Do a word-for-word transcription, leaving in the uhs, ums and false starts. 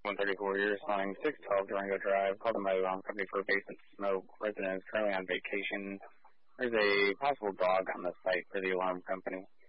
one thirty-four, you're responding six twelve Durango Drive. Called in by the alarm company for basement smoke. Resident is currently on vacation. There's a possible dog on the site for the alarm company.